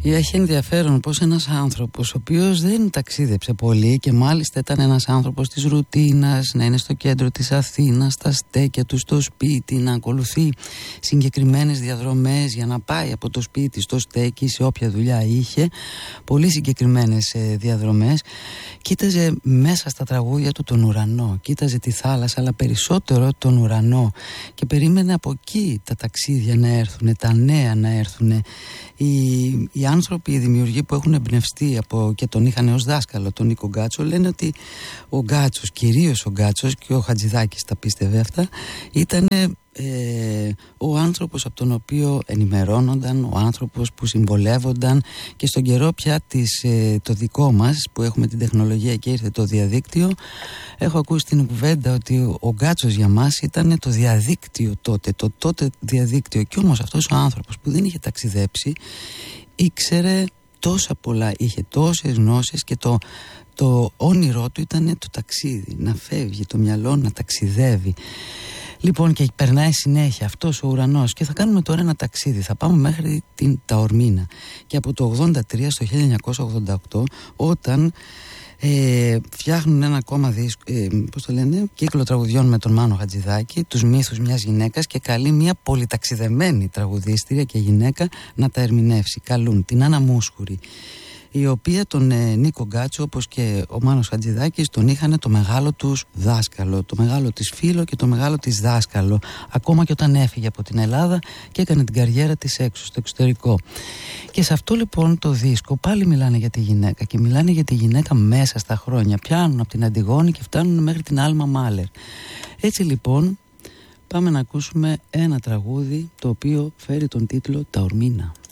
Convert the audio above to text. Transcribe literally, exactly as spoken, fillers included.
Έχει ενδιαφέρον πως ένας άνθρωπος ο οποίος δεν ταξίδεψε πολύ και μάλιστα ήταν ένας άνθρωπος της ρουτίνας, να είναι στο κέντρο της Αθήνας, στα στέκια του στο σπίτι, να ακολουθεί συγκεκριμένες διαδρομές για να πάει από το σπίτι στο στέκι σε όποια δουλειά είχε, πολύ συγκεκριμένες ε, διαδρομές. Κοίταζε μέσα στα τραγούδια του τον ουρανό, κοίταζε τη θάλασσα, αλλά περισσότερο τον ουρανό, και περίμενε από εκεί τα ταξίδια να έρθουν, τα νέα να έρθουν. Οι, οι άνθρωποι, οι δημιουργοί που έχουν εμπνευστεί από και τον είχαν ως δάσκαλο τον Νίκο Γκάτσο, λένε ότι ο Γκάτσος, κυρίως ο Γκάτσος, και ο Χατζηδάκης τα πίστευε αυτά, ήταν ε, ο άνθρωπος από τον οποίο ενημερώνονταν, ο άνθρωπος που συμβολεύονταν. Και στον καιρό πια της, ε, το δικό μας που έχουμε την τεχνολογία και ήρθε το διαδίκτυο, έχω ακούσει την κουβέντα ότι ο Γκάτσος για μας ήταν το διαδίκτυο τότε, το τότε διαδίκτυο. Και όμως αυτός ο άνθρωπος που δεν είχε ταξιδέψει ήξερε τόσα πολλά, είχε τόσες γνώσεις, και το, το όνειρό του ήταν το ταξίδι, να φεύγει το μυαλό, να ταξιδεύει. Λοιπόν, και περνάει συνέχεια αυτός ο ουρανός, και θα κάνουμε τώρα ένα ταξίδι, θα πάμε μέχρι την Ταορμίνα. Και από το ογδόντα τρία στο χίλια εννιακόσια ογδόντα οκτώ, όταν ε, φτιάχνουν ένα ακόμα δίσκο, ε, πώς το λένε, κύκλο τραγουδιών με τον Μάνο Χατζηδάκη, τους μύθους μιας γυναίκας, και καλεί μια πολυταξιδεμένη τραγουδίστρια και γυναίκα να τα ερμηνεύσει. Καλούν την Άννα Μούσχουρη, η οποία τον ε, Νίκο Γκάτσο, όπως και ο Μάνος Χατζηδάκης, τον είχαν το μεγάλο τους δάσκαλο, το μεγάλο της φίλο και το μεγάλο της δάσκαλο, ακόμα και όταν έφυγε από την Ελλάδα και έκανε την καριέρα της έξω στο εξωτερικό. Και σε αυτό λοιπόν το δίσκο πάλι μιλάνε για τη γυναίκα, και μιλάνε για τη γυναίκα μέσα στα χρόνια. Πιάνουν από την Αντιγόνη και φτάνουν μέχρι την Άλμα Μάλερ. Έτσι λοιπόν πάμε να ακούσουμε ένα τραγούδι το οποίο φέρει τον τίτλο «Ταορμίνα».